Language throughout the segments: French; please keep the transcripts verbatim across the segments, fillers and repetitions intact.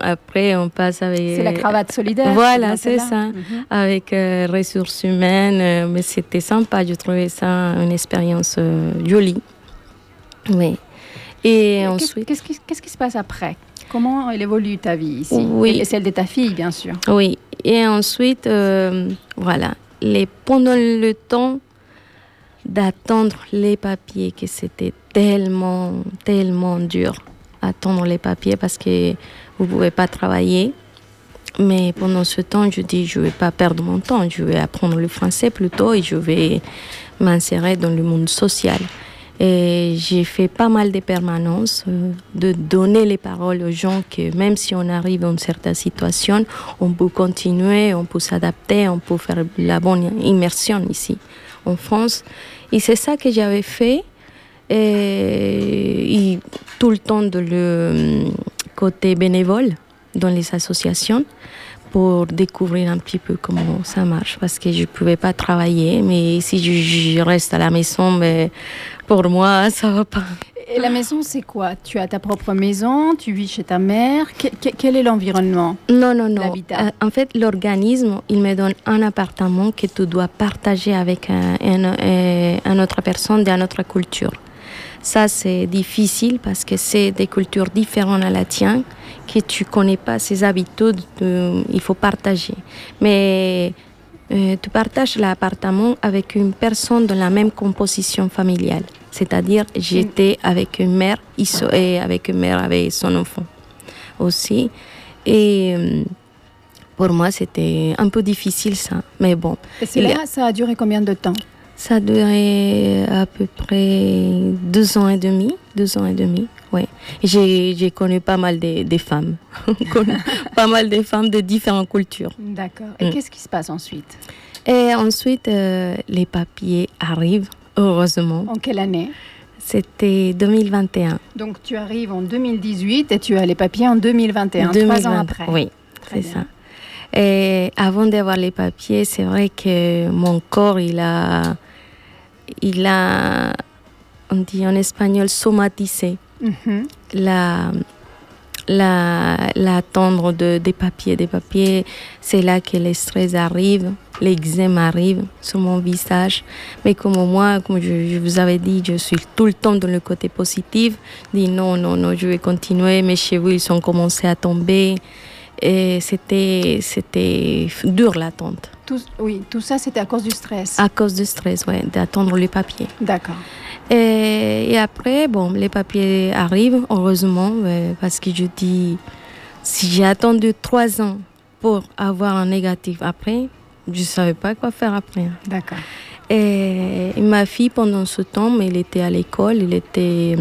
après, on passe avec... C'est la cravate solidaire. Voilà, c'est là. ça. Mm-hmm. Avec euh, ressources humaines. Euh, mais c'était sympa. Je trouvais ça une expérience euh, jolie. Oui. Et, Et ensuite... Qu'est-ce, qu'est-ce, qui, qu'est-ce qui se passe après? Comment elle évolue ta vie ici? Oui. Et celle de ta fille, bien sûr. Oui. Et ensuite, euh, voilà. Les, pendant le temps d'attendre les papiers, que c'était tellement, tellement dur, attendre les papiers parce que vous ne pouvez pas travailler. Mais pendant ce temps, je dis, je ne vais pas perdre mon temps, je vais apprendre le français plutôt et je vais m'insérer dans le monde social. Et j'ai fait pas mal de permanences, euh, de donner les paroles aux gens que même si on arrive dans une certaine situation, on peut continuer, on peut s'adapter, on peut faire la bonne immersion ici en France. Et c'est ça que j'avais fait. Et, et tout le temps de le côté bénévole dans les associations pour découvrir un petit peu comment ça marche parce que je ne pouvais pas travailler, mais si je, je reste à la maison, mais pour moi, ça ne va pas. Et la maison, c'est quoi? Tu as ta propre maison, tu vis chez ta mère. Que, que, quel est l'environnement? Non, non, non. Euh, en fait, l'organisme, il me donne un appartement que tu dois partager avec un, un, une autre personne d'une autre culture. Ça, c'est difficile parce que c'est des cultures différentes à la tienne, que tu ne connais pas ses habitudes, euh, il faut partager. Mais euh, tu partages l'appartement avec une personne de la même composition familiale. C'est-à-dire, j'étais avec une mère et avec une mère avec son enfant aussi. Et euh, pour moi, c'était un peu difficile ça. Mais bon. Et c'est là, ça a duré combien de temps? Ça a duré à peu près deux ans et demi. Deux ans et demi, oui. J'ai, j'ai connu pas mal de, de femmes. Pas mal de femmes de différentes cultures. D'accord. Et mm. qu'est-ce qui se passe ensuite? Et ensuite, euh, les papiers arrivent, heureusement. En quelle année? C'était deux mille vingt et un. Donc, tu arrives en deux mille dix-huit et tu as les papiers en deux mille vingt et un, deux mille vingt, trois ans après. Oui, Très c'est bien. ça. Et avant d'avoir les papiers, c'est vrai que mon corps, il a, il a, on dit en espagnol, somatisé. Mm-hmm. La, la, l'attendre de, des papiers. Des papiers, c'est là que le stress arrive, l'eczéma arrive sur mon visage. Mais comme moi, comme je, je vous avais dit, je suis tout le temps dans le côté positif. Je dis non, non, non, je vais continuer. Mes cheveux, ils ont commencé à tomber. Et c'était, c'était dur l'attente. Tout, oui, tout ça, c'était à cause du stress. À cause du stress, oui, d'attendre les papiers. D'accord. Et, et après, bon, les papiers arrivent, heureusement, parce que je dis, si j'ai attendu trois ans pour avoir un négatif après, je ne savais pas quoi faire après. D'accord. Et, et ma fille, pendant ce temps, elle était à l'école, elle était...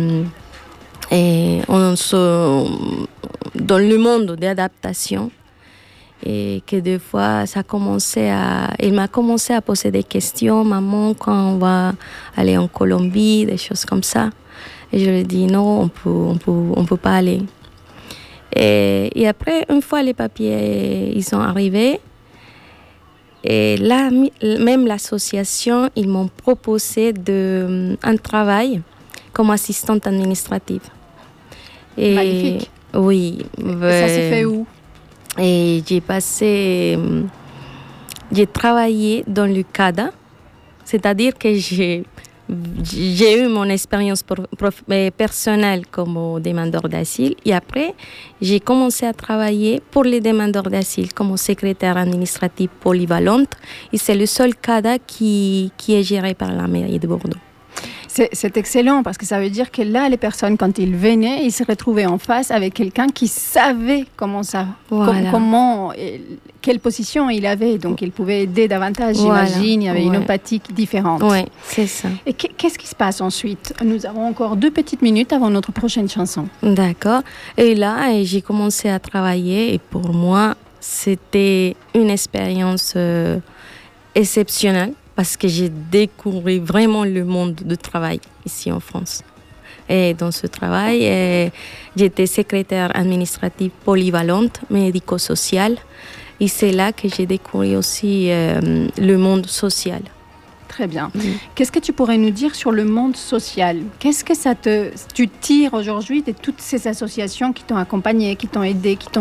Et on se, dans le monde d'adaptation, et que des fois, ça commençait à, il m'a commencé à poser des questions, maman, quand on va aller en Colombie, des choses comme ça. Et je lui ai dit non, on peut, on peut, on peut pas aller. Et, et après, une fois les papiers, ils sont arrivés, et là, même l'association, ils m'ont proposé de, un travail comme assistante administrative. Et magnifique. Oui. Et ça s'est fait où? Et j'ai passé... J'ai travaillé dans le C A D A, c'est-à-dire que j'ai, j'ai eu mon expérience pour, pour, personnelle comme demandeur d'asile. Et après, j'ai commencé à travailler pour les demandeurs d'asile comme secrétaire administrative polyvalente. Et c'est le seul C A D A qui, qui est géré par la mairie de Bordeaux. C'est, c'est excellent parce que ça veut dire que là, les personnes, quand ils venaient, ils se retrouvaient en face avec quelqu'un qui savait comment ça, voilà. com- comment, quelle position il avait. Donc, il pouvait aider davantage, voilà. J'imagine. Il y avait ouais. une empathie différente. Oui, c'est ça. Et qu'est-ce qui se passe ensuite? Nous avons encore deux petites minutes avant notre prochaine chanson. D'accord. Et là, j'ai commencé à travailler et pour moi, c'était une expérience euh, exceptionnelle. Parce que j'ai découvert vraiment le monde du travail ici en France. Et dans ce travail, et j'étais secrétaire administrative polyvalente, médico-sociale. Et c'est là que j'ai découvert aussi euh, le monde social. Très bien. Mmh. Qu'est-ce que tu pourrais nous dire sur le monde social? Qu'est-ce que ça te... Tu tires aujourd'hui de toutes ces associations qui t'ont accompagné, qui t'ont aidé, qui t'ont